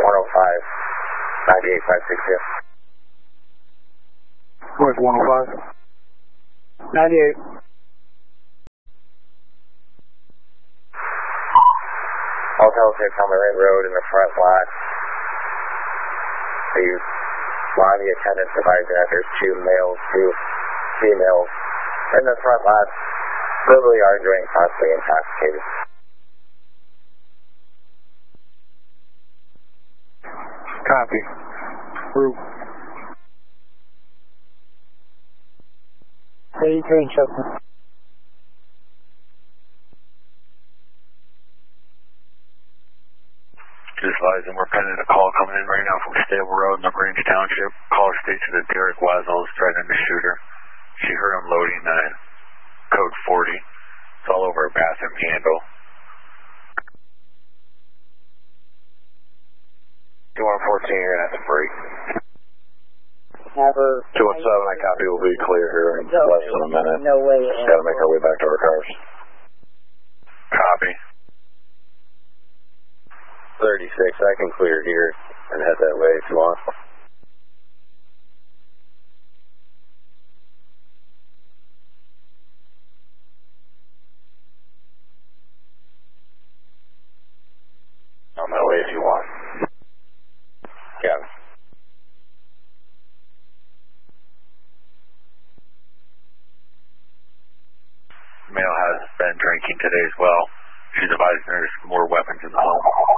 105, 98, 560. Where's 105? 98. Hotel 6 on the Ring Road in the front lot. The lobby attendants advising that there's 2 males, 2 females in the front lot, verbally arguing, possibly intoxicated. Copy. Route. 33 Chestnut. Just advising, we're pending a call coming in right now from Stable Road in LaGrange Township. Caller states that Derek Wazzle is threatening to shoot her. She heard him loading code 40. It's all over her bathroom handle. 2114, you're going to have to break. Have her... 217, I copy, will be clear here in less than a minute. No way. Just got to make our way back to our cars. Copy. 36, I can clear here and head that way if you want. On that way if you want. Yeah. Male has been drinking today as well. She's advising there's more weapons in the home.